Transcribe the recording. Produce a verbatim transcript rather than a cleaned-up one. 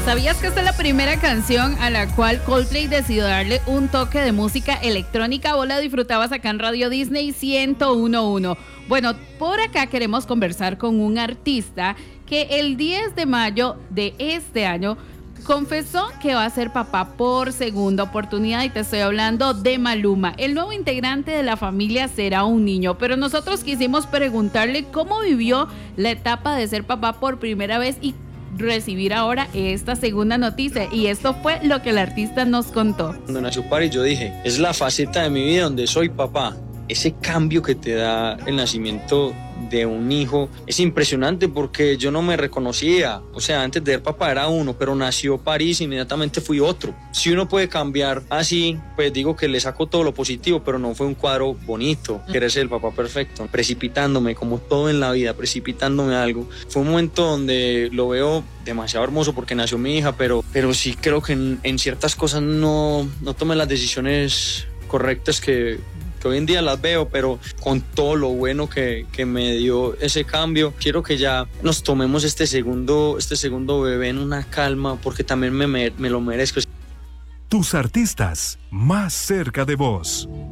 ¿Sabías que esta es la primera canción a la cual Coldplay decidió darle un toque de música electrónica? Vos la disfrutabas acá en Radio Disney ciento uno punto uno. Bueno, por acá queremos conversar con un artista que el diez de mayo de este año confesó que va a ser papá por segunda oportunidad, y te estoy hablando de Maluma. El nuevo integrante de la familia será un niño, pero nosotros quisimos preguntarle cómo vivió la etapa de ser papá por primera vez y recibir ahora esta segunda noticia, y esto fue lo que el artista nos contó. Cuando nació Paris yo dije, es la faceta de mi vida donde soy papá. Ese cambio que te da el nacimiento de un hijo es impresionante, porque yo no me reconocía, o sea, antes de ser papá era uno, pero nació París, inmediatamente fui otro. Si uno puede cambiar así, pues digo que le saco todo lo positivo, pero no fue un cuadro bonito, querer ser el papá perfecto, precipitándome, como todo en la vida, precipitándome a algo. Fue un momento donde lo veo demasiado hermoso porque nació mi hija, pero, pero sí creo que en, en ciertas cosas no, no tomé las decisiones correctas que hoy en día las veo, pero con todo lo bueno que, que me dio ese cambio, quiero que ya nos tomemos este segundo, este segundo bebé en una calma, porque también me, me, me lo merezco. Tus artistas más cerca de vos.